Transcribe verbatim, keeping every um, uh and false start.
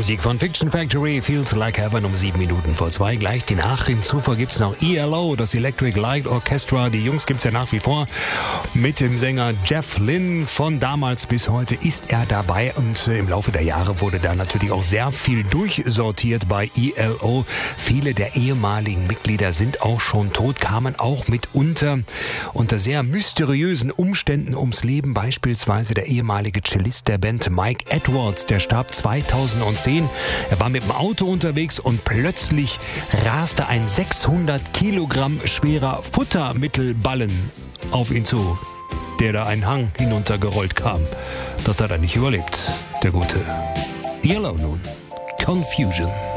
Musik von Fiction Factory, Feels Like Heaven um sieben Minuten vor zwei. Gleich die Nachrichten zuvor gibt's noch E L O, das Electric Light Orchestra. Die Jungs gibt's ja nach wie vor. Mit dem Sänger Jeff Lynne von damals bis heute ist er dabei. Und im Laufe der Jahre wurde da natürlich auch sehr viel durchsortiert bei E L O. Viele der ehemaligen Mitglieder sind auch schon tot, kamen auch mitunter unter sehr mysteriösen Umständen ums Leben. Beispielsweise der ehemalige Cellist der Band Mike Edwards, der starb zweitausendzehn. Er war mit dem Auto unterwegs und plötzlich raste ein sechshundert Kilogramm schwerer Futtermittelballen auf ihn zu, der da einen Hang hinuntergerollt kam. Das hat er nicht überlebt, der Gute. E L O nun. Confusion.